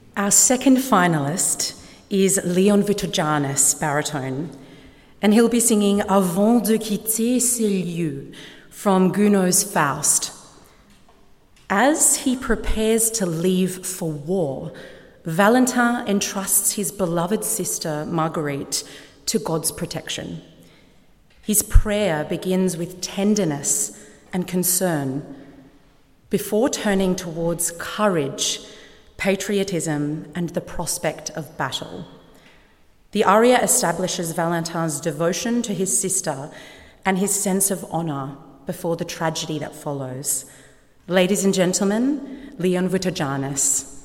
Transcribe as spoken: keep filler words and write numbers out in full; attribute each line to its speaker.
Speaker 1: Our second finalist is Leon Vitogiannis, baritone, and he'll be singing Avant de quitter ces lieux from Gounod's Faust. As he prepares to leave for war, Valentin entrusts his beloved sister, Marguerite, to God's protection. His prayer begins with tenderness and concern before turning towards courage, patriotism, and the prospect of battle. The aria establishes Valentin's devotion to his sister and his sense of honour before the tragedy that follows. Ladies and gentlemen, Leon Vitogiannis.